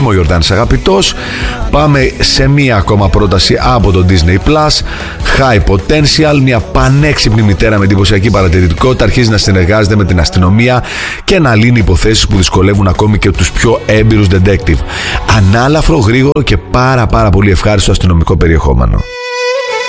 Είμαι ο Ιορδάνης Αγαπητός. Πάμε σε μία ακόμα πρόταση από το Disney Plus. High Potential, μια πανέξυπνη μητέρα με εντυπωσιακή παρατηρητικότητα αρχίζει να συνεργάζεται με την αστυνομία και να λύνει υποθέσεις που δυσκολεύουν ακόμη και τους πιο έμπειρους detective. Ανάλαφρο, γρήγορο και πάρα πολύ ευχάριστο αστυνομικό περιεχόμενο.